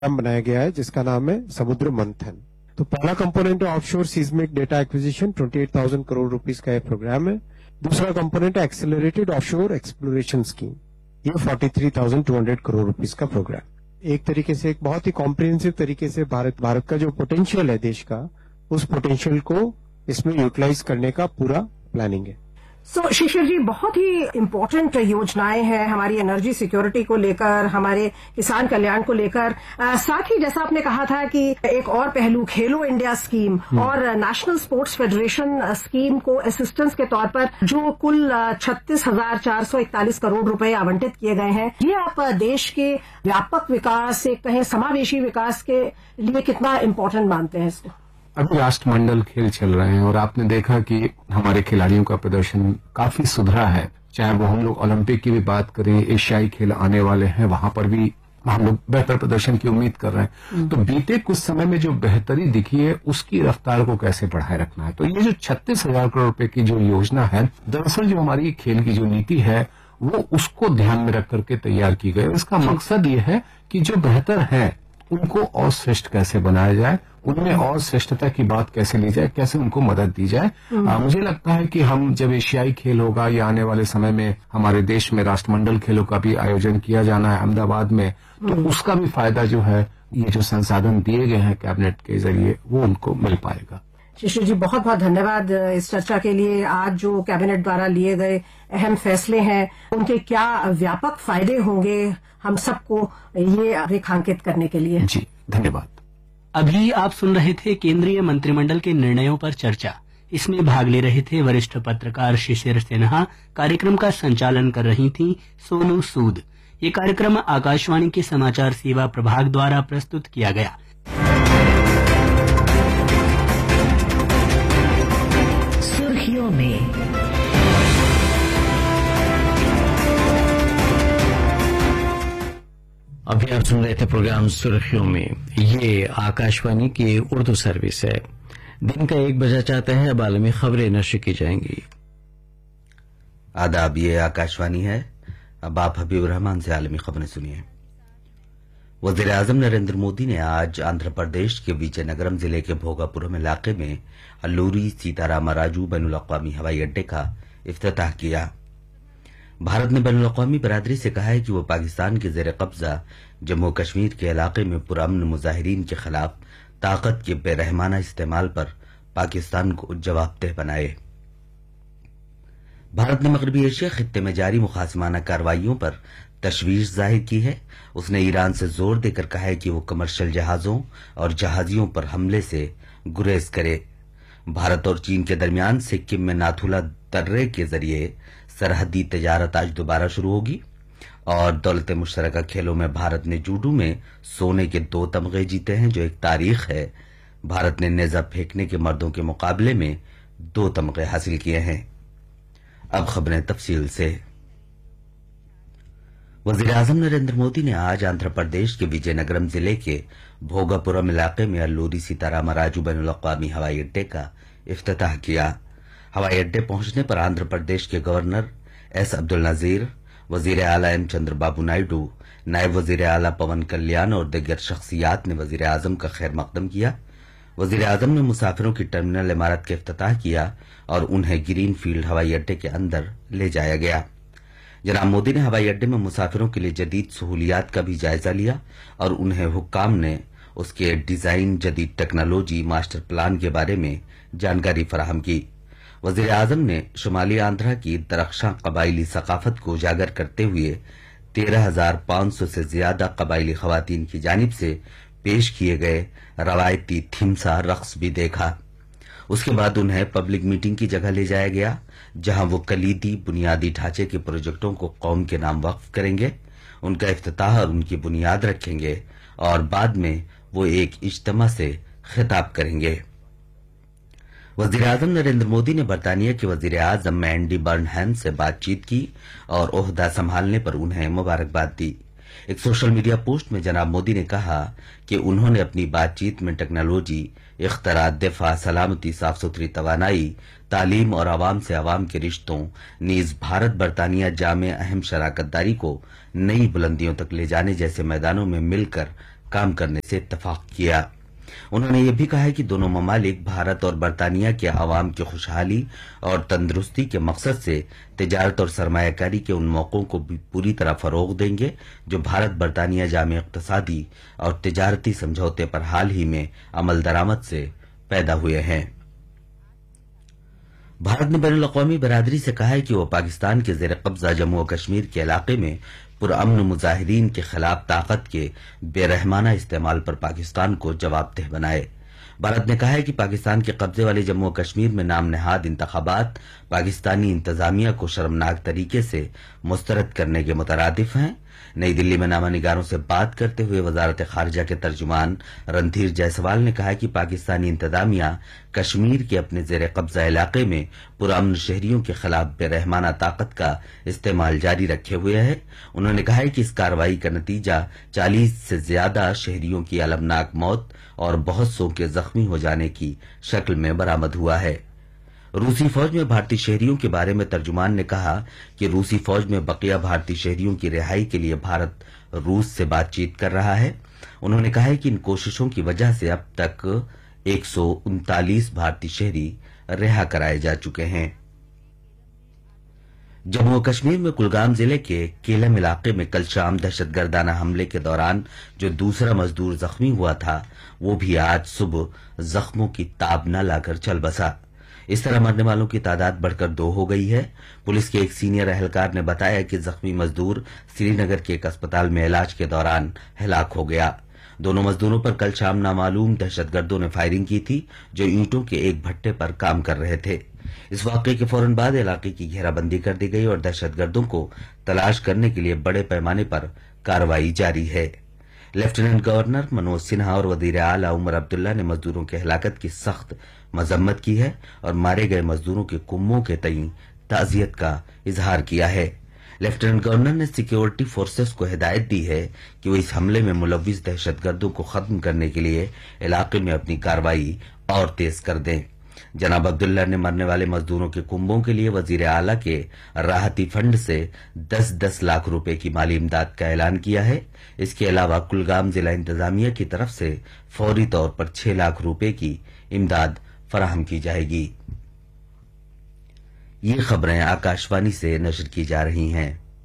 Programme बनाया गया है जिसका नाम है समुद्र मंथन। तो पहला कंपोनेंट है offshore seismic data acquisition, 28,000 crore rupees का ये प्रोग्राम है। दूसरा कंपोनेंट है एक्सेलरेटेड ऑफशोर एक्सप्लोरेशन स्कीम, ये 43,200 करोड़ रुपीस का प्रोग्राम। एक तरीके से एक बहुत ही कॉम्प्रिहेंसिव तरीके से भारत का जो पोटेंशियल है देश का, उस पोटेंशियल को इसमें यूटिलाइज करने का पूरा प्लानिंग है। शिशिर जी, बहुत ही इम्पोर्टेंट योजनाएं हैं हमारी एनर्जी सिक्योरिटी को लेकर, हमारे किसान कल्याण को लेकर। साथ ही जैसा आपने कहा था कि एक और पहलू खेलो इंडिया स्कीम और नेशनल स्पोर्ट्स फेडरेशन स्कीम को असिस्टेंस के तौर पर जो कुल 36,441 करोड़ रुपए आवंटित किए गए हैं, ये आप देश के व्यापक विकास, एक कहें समावेशी विकास के लिए कितना इम्पोर्टेंट मानते हैं इसको? अभी राष्ट्रमंडल खेल चल रहे हैं और आपने देखा कि हमारे खिलाड़ियों का प्रदर्शन काफी सुधरा है। चाहे वो हम लोग ओलंपिक की भी बात करें, एशियाई खेल आने वाले हैं, वहां पर भी हम लोग बेहतर प्रदर्शन की उम्मीद कर रहे हैं। तो बीते कुछ समय में जो बेहतरी दिखी है, उसकी रफ्तार को कैसे बढ़ाए रखना है। तो ये जो 36,000 करोड़ रुपए की जो योजना है, दरअसल जो हमारी खेल की जो नीति है वो उसको ध्यान में रख करके तैयार की गई। इसका मकसद ये है कि जो बेहतर है उनको और श्रेष्ठ कैसे बनाया जाए, उनमें और श्रेष्ठता की बात कैसे ली जाए, कैसे उनको मदद दी जाए। मुझे लगता है कि हम जब एशियाई खेल होगा या आने वाले समय में हमारे देश में राष्ट्रमंडल खेलों का भी आयोजन किया जाना है अहमदाबाद में, तो उसका भी फायदा जो है, ये जो संसाधन दिए गए हैं कैबिनेट के जरिए, वो उनको मिल पाएगा। शिशिर जी, बहुत बहुत धन्यवाद इस चर्चा के लिए। आज जो कैबिनेट द्वारा लिए गए अहम फैसले हैं, उनके क्या व्यापक फायदे होंगे हम सबको ये रेखांकित करने के लिए। जी धन्यवाद। अभी आप सुन रहे थे केंद्रीय मंत्रिमंडल के निर्णयों पर चर्चा। इसमें भाग ले रहे थे वरिष्ठ पत्रकार शिशिर सिन्हा। कार्यक्रम का संचालन कर रही थी सोनू सूद। ये कार्यक्रम आकाशवाणी के समाचार सेवा प्रभाग द्वारा प्रस्तुत किया गया। सुर्खियों में अभी आप सुन रहे थे प्रोग्राम सुर्खियों में। ये आकाशवाणी की उर्दू सर्विस है। दिन का 1 बजा चाहता है। अब आलमी खबरें नशर की जाएंगी। आदाब, ये आकाशवाणी है। अब आप हबीब रहमान से आलमी खबरें सुनिए। वजीर आजम नरेंद्र मोदी ने आज आंध्र प्रदेश के विजयनगरम जिले के भोगापुरम इलाके में अल्लूरी सीतारामराजू बैनुल अक़वामी हवाई अड्डे का इफ्तिताह किया। भारत ने बैनुल अक़वामी बरादरी से कहा है कि वो पाकिस्तान के जेर कब्जा जम्मू कश्मीर के इलाके में पुरअमन मुजाहिरीन के खिलाफ ताकत के बेरहमाना इस्तेमाल पर पाकिस्तान को जवाबदेह बनाए। भारत ने मगरबी एशिया खित्ते में जारी मुखासमाना कार्रवाइयों पर तशवीश जाहिर की है। उसने ईरान से जोर देकर कहा है कि वो कमर्शियल जहाजों और जहाजियों पर हमले से गुरेज करे। भारत और चीन के दरमियान सिक्किम में नाथुला दर्रे के जरिए सरहदी तजारत आज दोबारा शुरू होगी। और दौलत मुश्तरका खेलों में भारत ने जूडो में सोने के 2 तमगे जीते हैं, जो एक तारीख है। भारत ने नेजा फेंकने के मर्दों के मुकाबले में 2 तमगे हासिल किए हैं। अब खबरें तफसील से। वजीर आजम नरेंद्र मोदी ने आज आंध्र प्रदेश के विजयनगरम जिले के भोगापुरम इलाके में अल्लूरी सीतारामराजू बैनुल अक़वामी हवाई अड्डे का इफ्तिताह किया। हवाई अड्डे पहुंचने पर आंध्र प्रदेश के गवर्नर एस अब्दुल नजीर, वजीर आला एम चंद्रबाबू नायडू, नायब वजीर आला पवन कल्याण और दीगर शख्सियात ने वजीर आजम का खैर मकदम किया। वजीर आजम ने मुसाफिरों की टर्मिनल इमारत का इफ्तिताह किया और उन्हें ग्रीन फील्ड हवाई अड्डे के अंदर ले जाया गया। जनाब मोदी ने हवाई अड्डे में मुसाफिरों के लिए जदीद सहूलियात का भी जायजा लिया और उन्हें हुक्काम ने उसके डिजाइन, जदीद टेक्नोलॉजी, मास्टर प्लान के बारे में जानकारी फराहम की। वजीर आजम ने शुमाली आंध्रा की दरख्शां कबाइली सकाफत को उजागर करते हुए 13,500 से ज्यादा कबाइली खवातीन की जानिब से पेश किए गए रवायती थिमसा रक्स भी देखा। उसके बाद उन्हें पब्लिक मीटिंग की जगह ले जाया गया, जहां वो कलीदी बुनियादी ढांचे के प्रोजेक्टों को कौम के नाम वक्फ करेंगे, उनका इफ्तिताह और उनकी बुनियाद रखेंगे और बाद में वो एक इज्तिमा से खिताब करेंगे। वजीर आजम नरेंद्र मोदी ने बरतानिया के वजीर आजम मैंडी बर्नहैम से बातचीत की और ओहदा संभालने पर उन्हें मुबारकबाद दी। एक सोशल मीडिया पोस्ट में जनाब मोदी ने कहा कि उन्होंने अपनी बातचीत में टेक्नोलॉजी, इख्तरा, दिफा, सलामती, साफ सुथरी तवानाई, तालीम और आवाम से आवाम के रिश्तों, नीज भारत बरतानिया जामे अहम शराकतदारी को नई बुलंदियों तक ले जाने जैसे मैदानों में मिलकर काम करने से इत्तेफाक किया। उन्होंने ये भी कहा है कि दोनों ममालिक भारत और बरतानिया के अवाम की खुशहाली और तंदुरुस्ती के मकसद से तिजारत और सरमायाकारी के उन मौकों को भी पूरी तरह फरोग देंगे जो भारत बरतानिया जामे इक्तसादी और तिजारती समझौते पर हाल ही में अमल दरामद से पैदा हुए हैं। भारत ने बैनुल अक़वामी बरादरी से कहा है कि वो पाकिस्तान के ज़ेर कब्जा जम्मू और कश्मीर के इलाके में पुरअमन मुजाहिरीन के खिलाफ ताकत के बेरहमाना इस्तेमाल पर पाकिस्तान को जवाबदेह बनाए। भारत ने कहा है कि पाकिस्तान के कब्जे वाले जम्मू और कश्मीर में नाम नहाद इंतखाबात पाकिस्तानी इंतजामिया को शर्मनाक तरीके से मुस्तरद करने के मुतरादिफ हैं। नई दिल्ली में नामानिगारों से बात करते हुए वजारत खारजा के तर्जुमान रणधीर जायसवाल ने कहा कि पाकिस्तानी इंतजामिया कश्मीर के अपने जेर कब्जा इलाके में पुरअमन शहरियों के खिलाफ बेरहमाना ताकत का इस्तेमाल जारी रखे हुए है। उन्होंने कहा है कि इस कार्रवाई का नतीजा 40 से ज्यादा शहरियों की अलमनाक मौत और बहुत सौ के जख्मी हो जाने की शक्ल में बरामद हुआ है। रूसी फौज में भारतीय शहरियों के बारे में तर्जुमान ने कहा कि रूसी फौज में बकिया भारतीय शहरियों की रिहाई के लिए भारत रूस से बातचीत कर रहा है। उन्होंने कहा है कि इन कोशिशों की वजह से अब तक 139 भारतीय शहरी रिहा कराए जा चुके हैं। जम्मू और कश्मीर में कुलगाम जिले के केलम इलाके में कल शाम दहशतगर्दाना हमले के दौरान जो दूसरा मजदूर जख्मी हुआ था वो भी आज सुबह जख्मों की ताब न लाकर चल बसा। इस तरह मरने वालों की तादाद बढ़कर 2 हो गई है। पुलिस के एक सीनियर अहलकार ने बताया कि जख्मी मजदूर श्रीनगर के एक अस्पताल में इलाज के दौरान हलाक हो गया। दोनों मजदूरों पर कल शाम नामालूम दहशतगर्दों ने फायरिंग की थी जो ईंटों के एक भट्टे पर काम कर रहे थे। इस वाकये के फौरन बाद इलाके की घेराबंदी कर दी गई और दहशतगर्दों को तलाश करने के लिए बड़े पैमाने पर कार्रवाई जारी है। लेफ्टिनेंट गवर्नर मनोज सिन्हा और वजीर आला उमर अब्दुल्ला ने मजदूरों की हलाकत की सख्त मजम्मत की है और मारे गए मजदूरों के कुम्मों के तईं ताजियत का इजहार किया है। लेफ्टिनेंट गवर्नर ने सिक्योरिटी फोर्सेस को हिदायत दी है कि वो इस हमले में मुलव्विस दहशतगर्दों को खत्म करने के लिए इलाके में अपनी कार्रवाई और तेज कर दें। जनाब अब्दुल्ला ने मरने वाले मजदूरों के कुंभों के लिए वजीर आला के राहती फंड से 10-10 लाख रुपए की माली इमदाद का ऐलान किया है। इसके अलावा कुलगाम जिला इंतजामिया की तरफ से फौरी तौर पर 6 लाख रुपए की इमदाद फराहम की जाएगी। ये खबरें आकाशवाणी से नशर की जा रही हैं।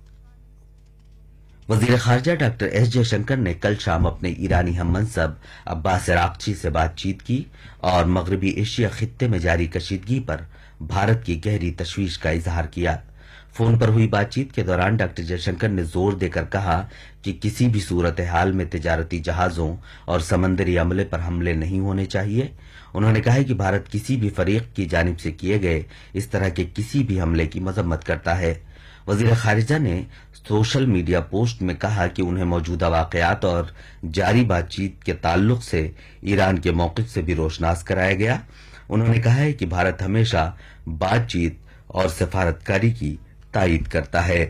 वजीर खारजा डॉक्टर एस जयशंकर ने कल शाम अपने ईरानी हममंसब अब्बास अराक्ची से बातचीत की और मगरबी एशिया खित्ते में जारी कशीदगी पर भारत की गहरी तशवीश का इजहार किया। फोन पर हुई बातचीत के दौरान डॉक्टर जयशंकर ने जोर देकर कहा कि किसी भी सूरत हाल में तिजारती जहाजों और समंदरी अमले पर हमले नहीं होने चाहिए। उन्होंने कहा कि भारत किसी भी फरीक की जानिब से किए गए इस तरह के किसी भी हमले की मजम्मत करता है। वजीर खारिजा ने सोशल मीडिया पोस्ट में कहा कि उन्हें मौजूदा वाकयात और जारी बातचीत के ताल्लुक से ईरान के मौक़िफ़ से भी रोशनास कराया गया। उन्होंने कहा है कि भारत हमेशा बातचीत और सफारतकारी की तायीद करता है।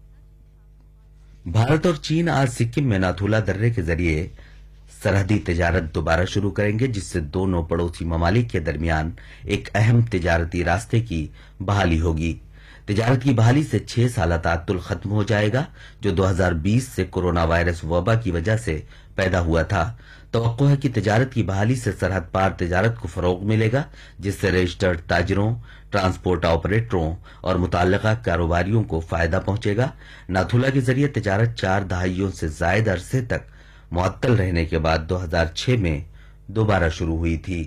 भारत और चीन आज सिक्किम में नाथुला दर्रे के जरिए सरहदी तिजारत दोबारा शुरू करेंगे, जिससे दोनों पड़ोसी ममालिक के दरमियान एक अहम तिजारती रास्ते की बहाली होगी। तिजारत की बहाली से 6 साल तात्तुल खत्म हो जाएगा जो 2020 से कोरोना वायरस वबा की वजह से पैदा हुआ था। तवक्को है कि तिजारत की बहाली से सरहद पार तिजारत को फरोग मिलेगा, जिससे रजिस्टर्ड ताजरों, ट्रांसपोर्ट ऑपरेटरों और मुतल्लिका कारोबारियों को फायदा पहुंचेगा। नाथुला के जरिए तिजारत 4 दहाइयों से ज्यादा अरसे तक मुअत्तल रहने के बाद 2006 में दोबारा शुरू हुई थी।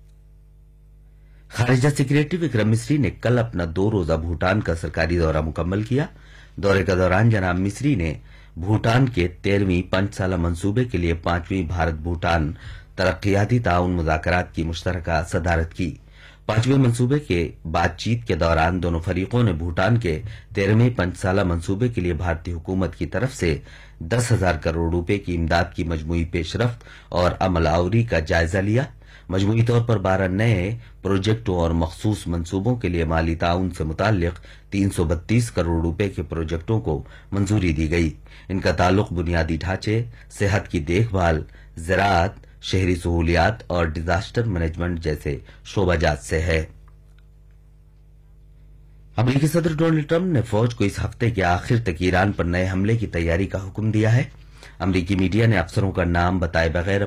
खारिजा सेक्रेटरी विक्रम मिस्री ने कल अपना 2 रोजा भूटान का सरकारी दौरा मुकम्मल किया। दौरे के दौरान जनाब मिस्री ने भूटान के 13वीं 5 साला मंसूबे के लिए 5वीं भारत भूटान तरक्याती ताउन मुज़ाकरात की मुश्तरका सदारत की। 5वें मंसूबे के बातचीत के दौरान दोनों फरीकों ने भूटान के 13वें 5 साला मंसूबे के लिए भारतीय हुकूमत की तरफ से 10,000 करोड़ रुपए की इमदाद की मजमूई पेशरफ्त और अमलावरी का जायजा लिया। मजमूई तौर पर 12 नए प्रोजेक्टों और मखसूस मंसूबों के लिए माली ताउन से मुताल्लिक 332 करोड़ रुपए के प्रोजेक्टों को मंजूरी दी गई। इनका ताल्लुक बुनियादी ढांचे, सेहत की देखभाल, ज़राअत, शहरी सहूलियात और डिजास्टर मैनेजमेंट जैसे शोबाजात से है। अमेरिकी सदर डोनाल्ड ट्रंप ने फौज को इस हफ्ते के आखिर तक ईरान पर नए हमले की तैयारी का हुक्म दिया है। امریکی میڈیا نے افسروں کا نام بتائے بغیر